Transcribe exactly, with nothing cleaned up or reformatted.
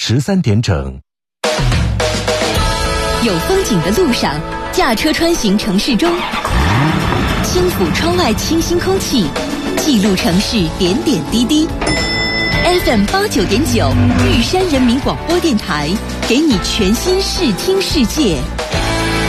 十三点整。 有风景的路上，驾车穿行城市中，轻抚窗外清新空气，记录城市点点滴滴。F M 八九点九，玉山人民广播电台，给你全新视听世界。